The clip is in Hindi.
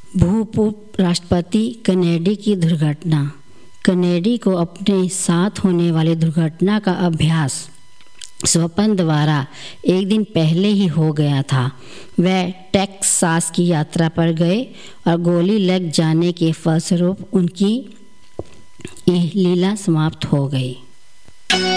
भूपूर्व राष्ट्रपति केनेडी की दुर्घटना। केनेडी को अपने साथ होने वाली दुर्घटना का अभ्यास स्वप्न द्वारा एक दिन पहले ही हो गया था। वह टेक्सास की यात्रा पर गए और गोली लग जाने के फलस्वरूप उनकी यह लीला समाप्त हो गई।